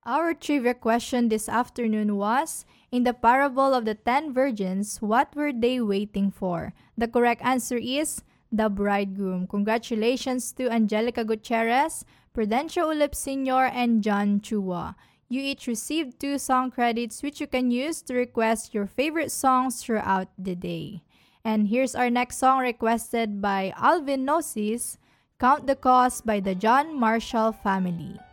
Our trivia question this afternoon was, in the parable of the 10 virgins, what were they waiting for? The correct answer is the bridegroom. Congratulations to Angelica Gutierrez, Prudencio Ulip Sr., and John Chua. You each received 2 song credits which you can use to request your favorite songs throughout the day. And here's our next song requested by Alvin Nosis, Count the Cost by the John Marshall Family.